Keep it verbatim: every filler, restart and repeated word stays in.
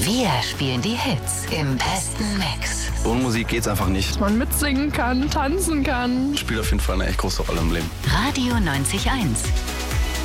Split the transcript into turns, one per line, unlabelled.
Wir spielen die Hits im besten Mix.
Ohne Musik geht's einfach nicht.
Dass man mitsingen kann, tanzen kann.
Spielt auf jeden Fall eine echt große Rolle im Leben.
Radio neunzig Komma eins.